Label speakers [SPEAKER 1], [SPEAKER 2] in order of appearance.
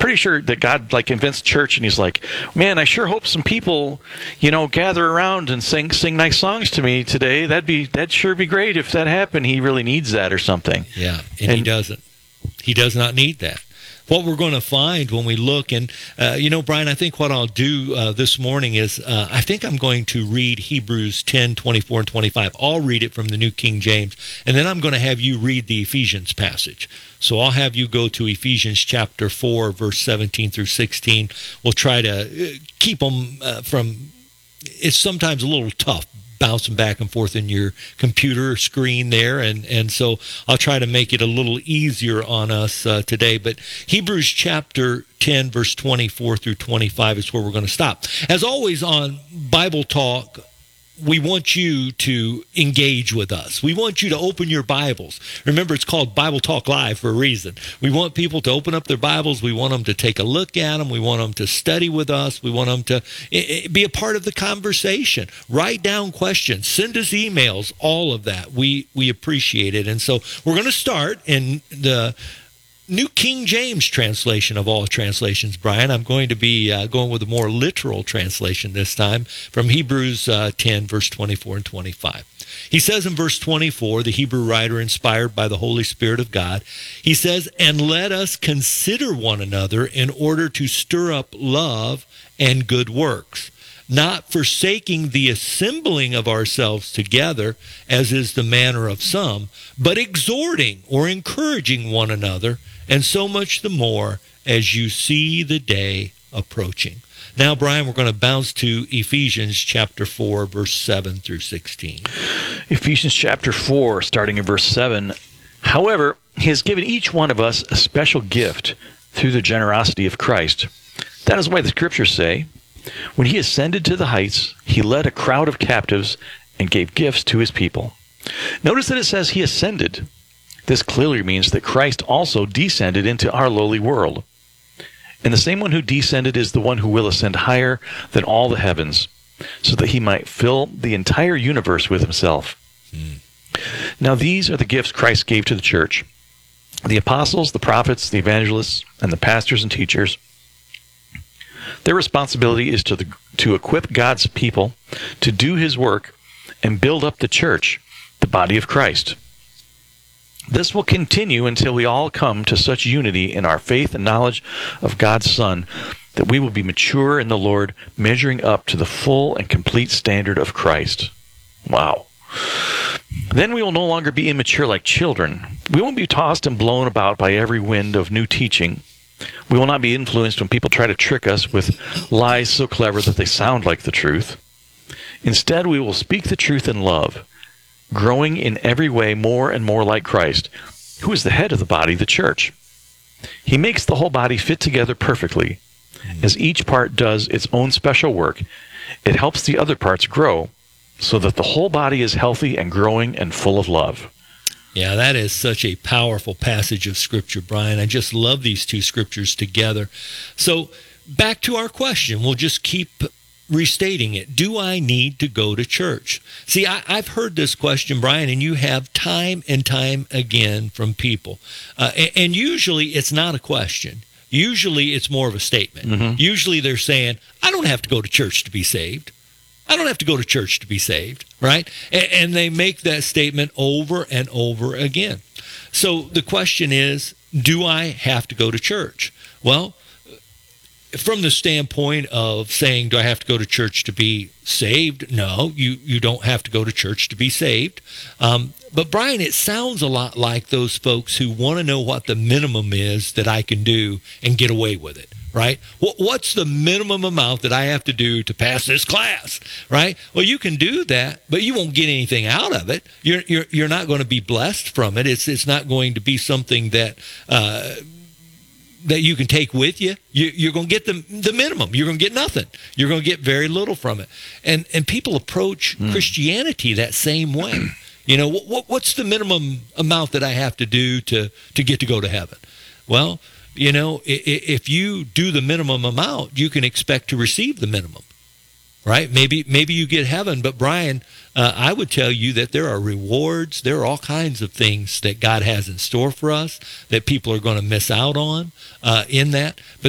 [SPEAKER 1] pretty sure that God like convinced church, and he's like, man, I sure hope some people, gather around and sing nice songs to me today. That'd sure be great if that happened. He really needs that or something.
[SPEAKER 2] Yeah, and he doesn't. He does not need that. What we're going to find when we look, and Brian, I think what I'll do this morning is I think I'm going to read Hebrews 10, 24, and 25. I'll read it from the New King James, and then I'm going to have you read the Ephesians passage. So I'll have you go to Ephesians chapter 4, verse 17 through 16. We'll try to keep them from, it's sometimes a little tough bouncing back and forth in your computer screen there, and so I'll try to make it a little easier on us today. But Hebrews chapter 10, verse 24 through 25 is where we're going to stop. As always on Bible Talk, we want you to engage with us. We want you to open your Bibles. Remember, it's called Bible Talk Live for a reason. We want people to open up their Bibles. We want them to take a look at them. We want them to study with us. We want them to be a part of the conversation. Write down questions. Send us emails. All of that. We appreciate it. And so we're going to start in the New King James translation of all translations, Brian. I'm going to be going with a more literal translation this time from Hebrews 10, verse 24 and 25. He says in verse 24, the Hebrew writer inspired by the Holy Spirit of God, he says, "And let us consider one another in order to stir up love and good works, not forsaking the assembling of ourselves together, as is the manner of some, but exhorting or encouraging one another, and so much the more as you see the day approaching." Now, Brian, we're going to bounce to Ephesians chapter 4, verse 7 through 16.
[SPEAKER 1] Ephesians chapter 4, starting in verse 7. "However, he has given each one of us a special gift through the generosity of Christ. That is why the scriptures say, when he ascended to the heights, he led a crowd of captives and gave gifts to his people." Notice that it says he ascended. This clearly means that Christ also descended into our lowly world. And the same one who descended is the one who will ascend higher than all the heavens, so that he might fill the entire universe with himself. Now these are the gifts Christ gave to the church: the apostles, the prophets, the evangelists, and the pastors and teachers. Their responsibility is to equip God's people to do his work and build up the church, the body of Christ. This will continue until we all come to such unity in our faith and knowledge of God's Son that we will be mature in the Lord, measuring up to the full and complete standard of Christ. Wow. Then we will no longer be immature like children. We won't be tossed and blown about by every wind of new teaching. We will not be influenced when people try to trick us with lies so clever that they sound like the truth. Instead, we will speak the truth in love, growing in every way more and more like Christ, who is the head of the body, the church. He makes the whole body fit together perfectly. As each part does its own special work, it helps the other parts grow so that the whole body is healthy and growing and full of love.
[SPEAKER 2] Yeah, that is such a powerful passage of Scripture, Brian. I just love these two Scriptures together. So back to our question. We'll just keep restating it. Do I need to go to church? See, I've heard this question, Brian, and you have time and time again from people. And usually it's not a question. Usually it's more of a statement. Mm-hmm. Usually they're saying, I don't have to go to church to be saved. I don't have to go to church to be saved, right? And they make that statement over and over again. So the question is, do I have to go to church? Well, from the standpoint of saying, do I have to go to church to be saved? No, you don't have to go to church to be saved. But Brian, it sounds a lot like those folks who want to know what the minimum is that I can do and get away with it, right? What's the minimum amount that I have to do to pass this class, right? Well, you can do that, but you won't get anything out of it. You're not going to be blessed from it. It's not going to be something that you can take with you. You're going to get the minimum. You're going to get nothing. You're going to get very little from it. And people approach Christianity that same way. You know, what's the minimum amount that I have to do to get to go to heaven? Well, you know, if you do the minimum amount, you can expect to receive the minimum, right? Maybe you get heaven, but Brian, I would tell you that there are rewards. There are all kinds of things that God has in store for us that people are going to miss out on in that. But